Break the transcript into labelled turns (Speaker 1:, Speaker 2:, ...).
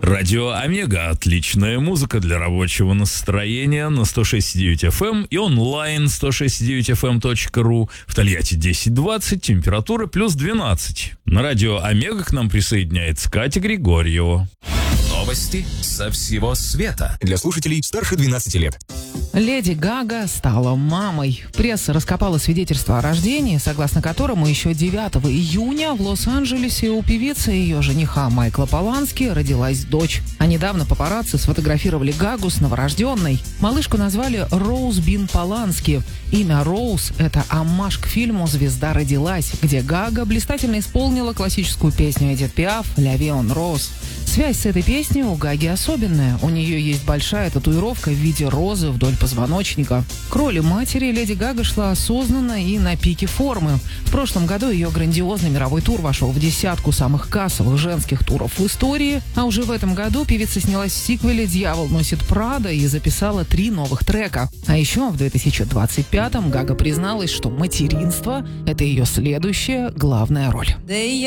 Speaker 1: Радио Омега – отличная музыка для рабочего настроения на 106.9 FM и онлайн 106.9fm.ru. В Тольятти 10-20, температура плюс 12. На радио Омега к нам присоединяется Катя Григорьева.
Speaker 2: Новости со всего света для слушателей старше 12 лет.
Speaker 3: Леди Гага стала мамой. Пресса раскопала свидетельство о рождении, согласно которому еще 9 июня в Лос-Анджелесе у певицы и ее жениха Майкла Полански родилась дочь. А недавно папарацци сфотографировали Гагу с новорожденной. Малышку назвали Роуз Бин Полански. Имя Роуз – это оммаж к фильму «Звезда родилась», где Гага блистательно исполнила классическую песню Эдит Пиаф «La vie en rose». Связь с этой песней у Гаги особенная. У нее есть большая татуировка в виде розы вдоль позвоночника. К роли матери леди Гага шла осознанно и на пике формы. В прошлом году ее грандиозный мировой тур вошел в 10 самых кассовых женских туров в истории, а уже в этом году певица снялась в сиквеле «Дьявол носит Прада» и записала 3 новых трека. А еще в 2025-м Гага призналась, что материнство – это ее следующая главная роль.